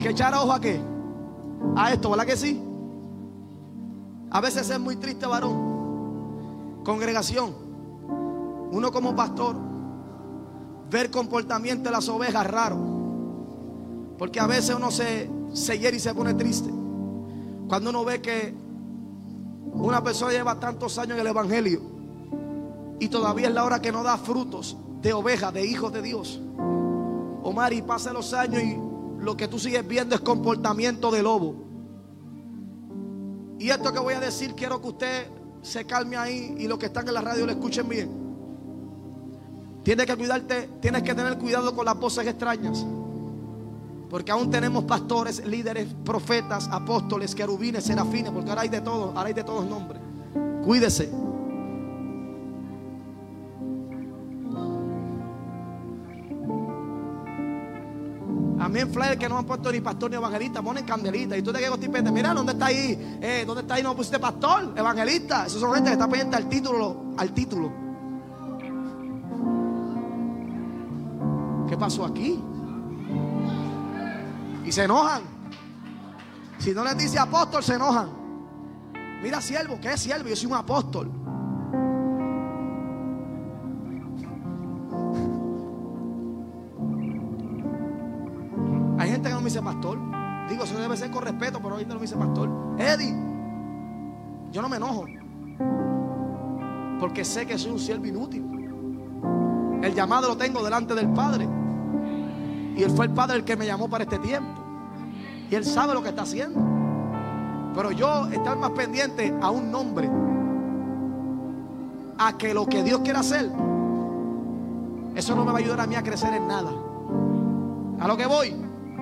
que echar ojo a qué, a esto, ¿verdad que sí? A veces es muy triste, varón, congregación, uno como pastor, ver comportamiento de las ovejas raro, porque a veces uno se hiere y se pone triste cuando uno ve que una persona lleva tantos años en el evangelio y todavía es la hora que no da frutos de ovejas, de hijos de Dios. Omar, y pasan los años y lo que tú sigues viendo es comportamiento de lobo. Y esto que voy a decir, quiero que usted se calme ahí y los que están en la radio lo escuchen bien. Tienes que cuidarte, tienes que tener cuidado con las voces extrañas, porque aún tenemos pastores, líderes, profetas, apóstoles, querubines, serafines, porque ahora hay de todo, ahora hay de todos nombres. Cuídese. A mí en flyer que no han puesto ni pastor ni evangelista, ponen candelita. Y tú te quedas tipete, mira, ¿dónde está ahí? ¿Dónde está ahí? No pusiste pastor, evangelista. Esos son gente que está pendiente al título. ¿Qué pasó aquí? Y se enojan. Si no les dice apóstol, se enojan. Mira, siervo, ¿qué es siervo? Yo soy un apóstol. Hay gente que no me dice pastor. Digo, eso debe ser con respeto, pero hoy no me dice pastor. Eddie, yo no me enojo, porque sé que soy un siervo inútil. El llamado lo tengo delante del Padre, y Él fue el Padre el que me llamó para este tiempo, y Él sabe lo que está haciendo. Pero yo estar más pendiente a un nombre, a que lo que Dios quiere hacer, eso no me va a ayudar a mí a crecer en nada. A lo que voy,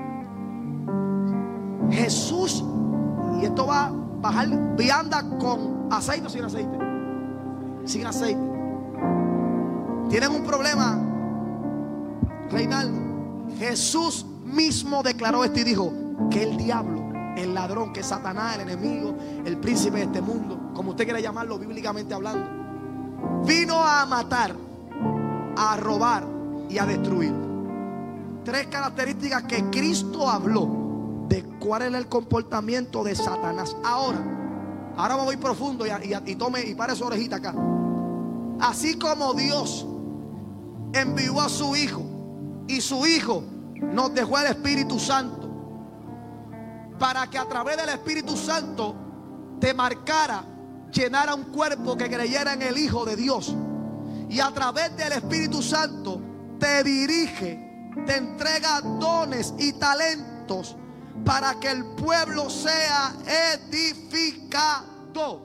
Jesús, y esto va a bajar vianda con aceite o sin aceite. Sin aceite. Tienen un problema, Reinaldo. Jesús mismo declaró esto y dijo que el diablo, el ladrón, que es Satanás, el enemigo, el príncipe de este mundo, como usted quiera llamarlo bíblicamente hablando, vino a matar, a robar y a destruir. Tres características que Cristo habló de cuál era el comportamiento de Satanás. Ahora me voy profundo y tome y pare su orejita acá. Así como Dios envió a su Hijo, y su Hijo nos dejó el Espíritu Santo, para que a través del Espíritu Santo te marcara, llenara un cuerpo que creyera en el Hijo de Dios, y a través del Espíritu Santo te dirige, te entrega dones y talentos para que el pueblo sea edificado.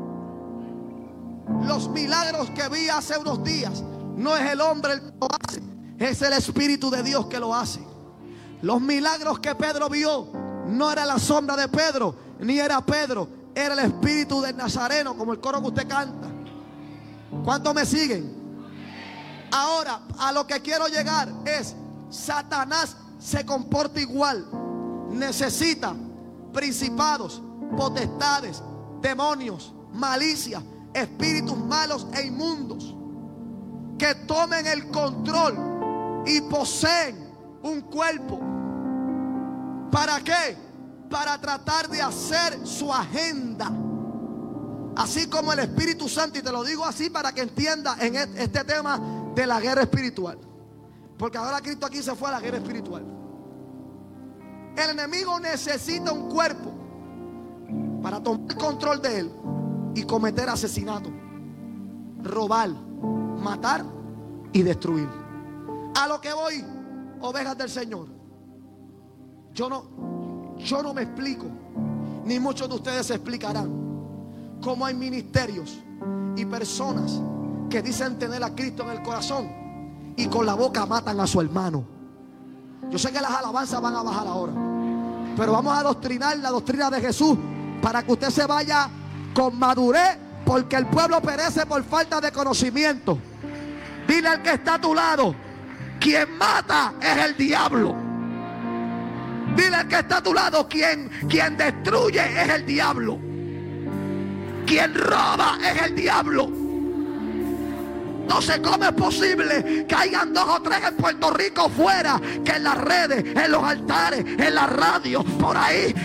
Los milagros que vi hace unos días, no es el hombre el que lo hace, es el Espíritu de Dios que lo hace. Los milagros que Pedro vio, no era la sombra de Pedro, ni era Pedro, era el Espíritu del Nazareno, como el coro que usted canta. ¿Cuántos me siguen? Ahora, a lo que quiero llegar es: Satanás se comporta igual. Necesita principados, potestades, demonios, malicia, espíritus malos e inmundos que tomen el control y poseen un cuerpo. ¿Para qué? Para tratar de hacer su agenda. Así como el Espíritu Santo, y te lo digo así para que entienda en este tema de la guerra espiritual, porque ahora Cristo aquí se fue a la guerra espiritual. El enemigo necesita un cuerpo para tomar control de él y cometer asesinato, robar, matar y destruir. A lo que voy, ovejas del Señor, yo no me explico, ni muchos de ustedes se explicarán cómo hay ministerios y personas que dicen tener a Cristo en el corazón y con la boca matan a su hermano. Yo sé que las alabanzas van a bajar ahora, pero vamos a adoctrinar la doctrina de Jesús para que usted se vaya con madurez, porque el pueblo perece por falta de conocimiento. Dile al que está a tu lado: quien mata es el diablo. Dile al que está a tu lado: quien destruye es el diablo. Quien roba es el diablo. Entonces, ¿cómo es posible que hayan 2 o 3 en Puerto Rico fuera, que en las redes, en los altares, en la radio, por ahí